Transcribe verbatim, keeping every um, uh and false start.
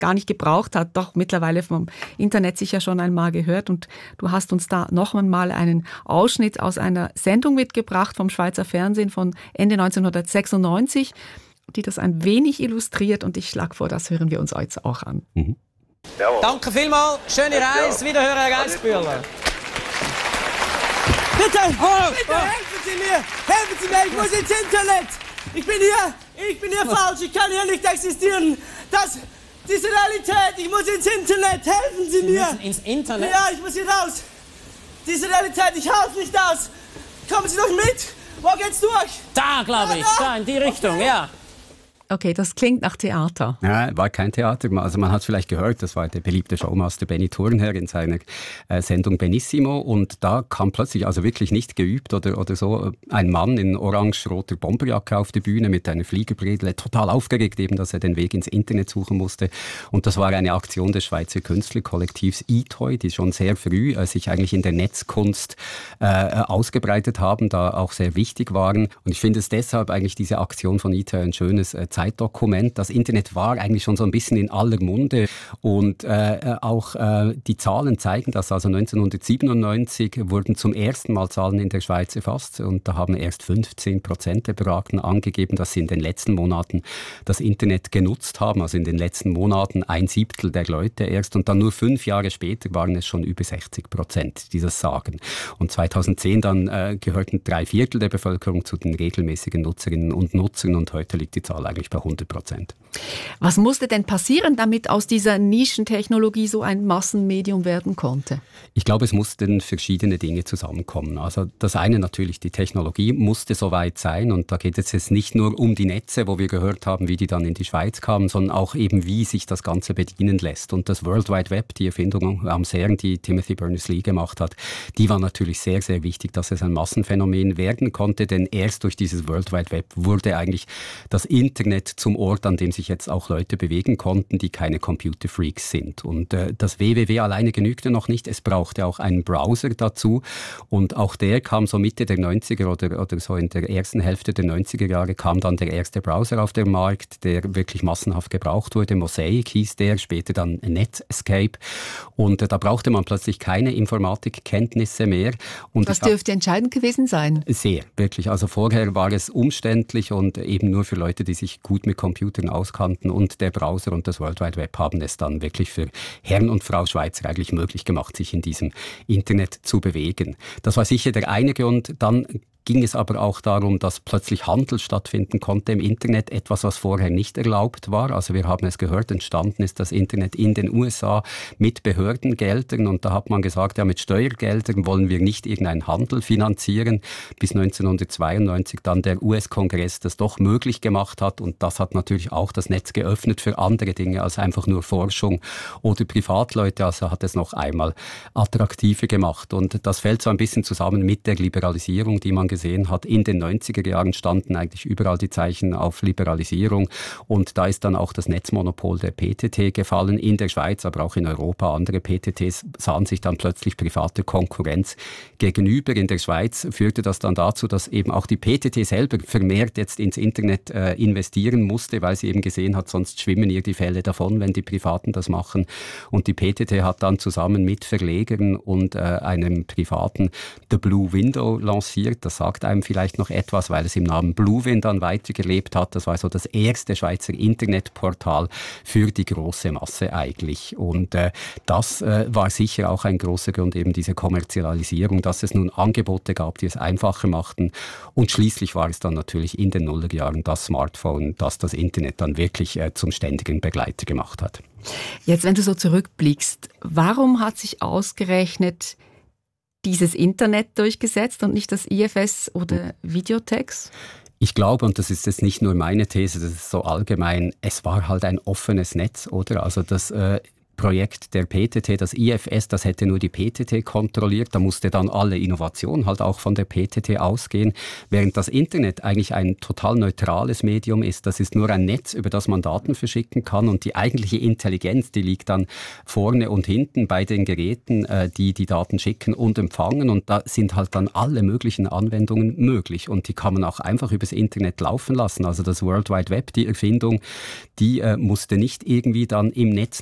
gar nicht gebraucht hat, doch mittlerweile vom Internet sicher schon einmal gehört. Und du hast uns da noch einmal einen Ausschnitt aus einer Sendung mitgebracht vom Schweizer Fernsehen von Ende neunzehnhundertsechsundneunzig, die das ein wenig illustriert. Und ich schlage vor, das hören wir uns jetzt auch an. Mhm. Danke vielmals, schöne Reise, wiederhören, Herr Geissbühler. Bitte, oh, bitte oh. helfen Sie mir, helfen Sie mir, ich muss ins Internet. Ich bin hier, ich bin hier falsch, ich kann hier nicht existieren. Das, diese Realität, ich muss ins Internet, helfen Sie mir. Sie müssen ins Internet? Ja, ich muss hier raus. Diese Realität, ich halte nicht aus. Kommen Sie doch mit, wo geht's durch? Da, glaube ich, da, in die Richtung, okay. ja. Okay, das klingt nach Theater. Ja, war kein Theater. Also man hat es vielleicht gehört, das war der beliebte Showmaster Benny Thurnherr in seiner äh, Sendung Benissimo. Und da kam plötzlich, also wirklich nicht geübt oder, oder so, ein Mann in orange-roter Bomberjacke auf die Bühne mit einer Fliegerbredle, total aufgeregt eben, dass er den Weg ins Internet suchen musste. Und das war eine Aktion des Schweizer Künstlerkollektivs eToy, die schon sehr früh äh, sich eigentlich in der Netzkunst äh, ausgebreitet haben, da auch sehr wichtig waren. Und ich finde es deshalb eigentlich diese Aktion von eToy ein schönes äh, Zeitdokument. Das Internet war eigentlich schon so ein bisschen in aller Munde und äh, auch äh, die Zahlen zeigen das. Also neunzehnhundertsiebenundneunzig wurden zum ersten Mal Zahlen in der Schweiz erfasst und da haben erst fünfzehn Prozent der Befragten angegeben, dass sie in den letzten Monaten das Internet genutzt haben. Also in den letzten Monaten ein Siebtel der Leute erst und dann nur fünf Jahre später waren es schon über sechzig Prozent, die das sagen. Und zweitausendzehn dann äh, gehörten drei Viertel der Bevölkerung zu den regelmäßigen Nutzerinnen und Nutzern und heute liegt die Zahl eigentlich bei hundert Prozent. Was musste denn passieren, damit aus dieser Nischentechnologie so ein Massenmedium werden konnte? Ich glaube, es mussten verschiedene Dinge zusammenkommen. Also das eine natürlich, die Technologie musste soweit sein und da geht es jetzt nicht nur um die Netze, wo wir gehört haben, wie die dann in die Schweiz kamen, sondern auch eben, wie sich das Ganze bedienen lässt. Und das World Wide Web, die Erfindung am CERN, die Timothy Berners-Lee gemacht hat, die war natürlich sehr, sehr wichtig, dass es ein Massenphänomen werden konnte, denn erst durch dieses World Wide Web wurde eigentlich das Internet zum Ort, an dem sich jetzt auch Leute bewegen konnten, die keine Computerfreaks sind. Und äh, das W W W alleine genügte noch nicht, es brauchte auch einen Browser dazu und auch der kam so Mitte der neunziger oder, oder so in der ersten Hälfte der neunziger Jahre kam dann der erste Browser auf den Markt, der wirklich massenhaft gebraucht wurde. Mosaic hieß der, später dann Netscape und äh, da brauchte man plötzlich keine Informatikkenntnisse mehr. Und das dürfte entscheidend gewesen sein. Sehr, wirklich. Also vorher war es umständlich und eben nur für Leute, die sich gut mit Computern auskannten und der Browser und das World Wide Web haben es dann wirklich für Herrn und Frau Schweizer eigentlich möglich gemacht, sich in diesem Internet zu bewegen. Das war sicher der eine Grund. Dann ging es aber auch darum, dass plötzlich Handel stattfinden konnte im Internet, etwas, was vorher nicht erlaubt war. Also wir haben es gehört, entstanden ist das Internet in den U S A mit Behördengeldern und da hat man gesagt, ja, mit Steuergeldern wollen wir nicht irgendeinen Handel finanzieren, bis neunzehnhundertzweiundneunzig dann der U S-Kongress das doch möglich gemacht hat und das hat natürlich auch das Netz geöffnet für andere Dinge als einfach nur Forschung oder Privatleute, also hat es noch einmal attraktiver gemacht und das fällt so ein bisschen zusammen mit der Liberalisierung, die man gesehen hat. In den neunziger Jahren standen eigentlich überall die Zeichen auf Liberalisierung und da ist dann auch das Netzmonopol der P T T gefallen in der Schweiz, aber auch in Europa. Andere P T Ts sahen sich dann plötzlich privater Konkurrenz gegenüber. In der Schweiz führte das dann dazu, dass eben auch die P T T selber vermehrt jetzt ins Internet äh, investieren musste, weil sie eben gesehen hat, sonst schwimmen ihr die Fälle davon, wenn die Privaten das machen. Und die P T T hat dann zusammen mit Verlegern und äh, einem Privaten The Blue Window lanciert. Das sagt einem vielleicht noch etwas, weil es im Namen Bluewin dann weitergelebt hat. Das war so das erste Schweizer Internetportal für die große Masse eigentlich. Und äh, das äh, war sicher auch ein großer Grund, eben diese Kommerzialisierung, dass es nun Angebote gab, die es einfacher machten. Und schließlich war es dann natürlich in den Nullerjahren das Smartphone, das das Internet dann wirklich äh, zum ständigen Begleiter gemacht hat. Jetzt, wenn du so zurückblickst, warum hat sich ausgerechnet dieses Internet durchgesetzt und nicht das I F S oder Videotex? Ich glaube, und das ist jetzt nicht nur meine These, das ist so allgemein, es war halt ein offenes Netz, oder? Also das äh, Projekt der P T T, das I F S, das hätte nur die P T T kontrolliert, da musste dann alle Innovation halt auch von der P T T ausgehen, während das Internet eigentlich ein total neutrales Medium ist. Das ist nur ein Netz, über das man Daten verschicken kann und die eigentliche Intelligenz, die liegt dann vorne und hinten bei den Geräten, äh, die die Daten schicken und empfangen und da sind halt dann alle möglichen Anwendungen möglich und die kann man auch einfach übers Internet laufen lassen. Also das World Wide Web, die Erfindung, die äh, musste nicht irgendwie dann im Netz